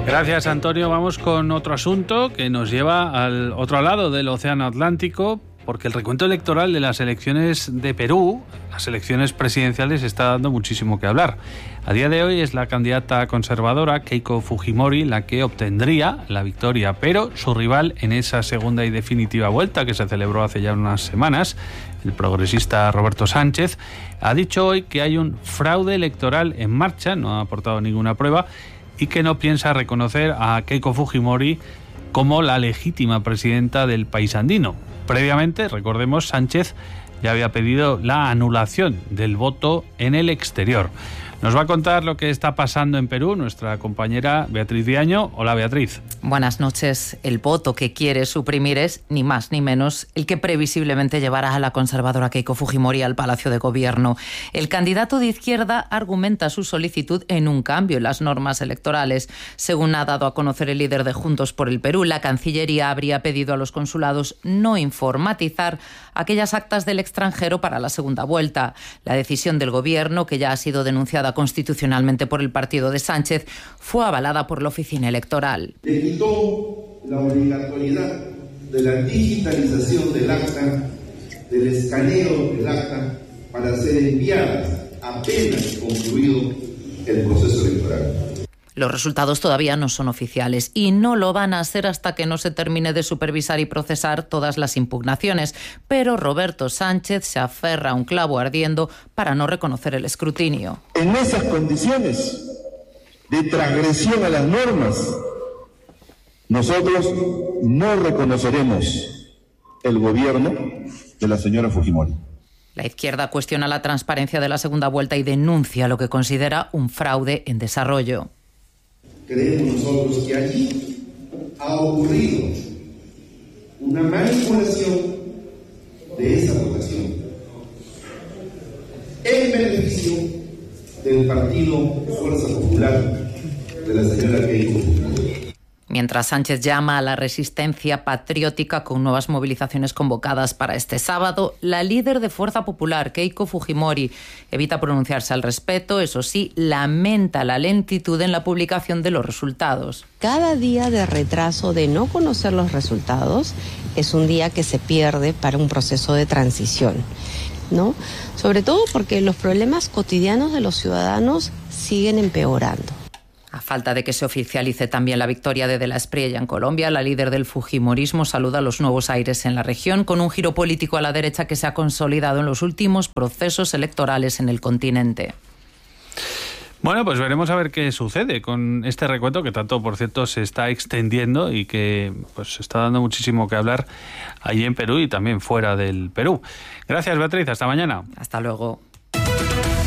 Gracias, Antonio. Vamos con otro asunto que nos lleva al otro lado del Océano Atlántico, porque el recuento electoral de las elecciones de Perú, las elecciones presidenciales, está dando muchísimo que hablar. A día de hoy es la candidata conservadora Keiko Fujimori la que obtendría la victoria, pero su rival en esa segunda y definitiva vuelta que se celebró hace ya unas semanas, el progresista Roberto Sánchez, ha dicho hoy que hay un fraude electoral en marcha, no ha aportado ninguna prueba, y que no piensa reconocer a Keiko Fujimori como la legítima presidenta del país andino. Previamente, recordemos, Sánchez ya había pedido la anulación del voto en el exterior. Nos va a contar lo que está pasando en Perú nuestra compañera Beatriz Diaño. Hola, Beatriz. Buenas noches. El voto que quiere suprimir es, ni más ni menos, el que previsiblemente llevará a la conservadora Keiko Fujimori al Palacio de Gobierno. El candidato de izquierda argumenta su solicitud en un cambio en las normas electorales. Según ha dado a conocer el líder de Juntos por el Perú, la Cancillería habría pedido a los consulados no informatizar aquellas actas del extranjero para la segunda vuelta. La decisión del Gobierno, que ya ha sido denunciada constitucionalmente por el partido de Sánchez, fue avalada por la oficina electoral. Le quitó la obligatoriedad de la digitalización del acta, del escaneo del acta, para ser enviadas apenas concluido el proceso electoral. Los resultados todavía no son oficiales y no lo van a ser hasta que no se termine de supervisar y procesar todas las impugnaciones. Pero Roberto Sánchez se aferra a un clavo ardiendo para no reconocer el escrutinio. En esas condiciones de transgresión a las normas, nosotros no reconoceremos el gobierno de la señora Fujimori. La izquierda cuestiona la transparencia de la segunda vuelta y denuncia lo que considera un fraude en desarrollo. Creemos nosotros que allí ha ocurrido una manipulación de esa votación en beneficio del partido Fuerza Popular de la señora Keiko Fujimori. Mientras Sánchez llama a la resistencia patriótica con nuevas movilizaciones convocadas para este sábado, la líder de Fuerza Popular, Keiko Fujimori, evita pronunciarse al respecto. Eso sí, lamenta la lentitud en la publicación de los resultados. Cada día de retraso de no conocer los resultados es un día que se pierde para un proceso de transición, ¿no? Sobre todo porque los problemas cotidianos de los ciudadanos siguen empeorando. A falta de que se oficialice también la victoria de la Espriella en Colombia, la líder del fujimorismo saluda los nuevos aires en la región con un giro político a la derecha que se ha consolidado en los últimos procesos electorales en el continente. Bueno, pues veremos a ver qué sucede con este recuento que tanto, por cierto, se está extendiendo y que pues está dando muchísimo que hablar allí en Perú y también fuera del Perú. Gracias, Beatriz. Hasta mañana. Hasta luego.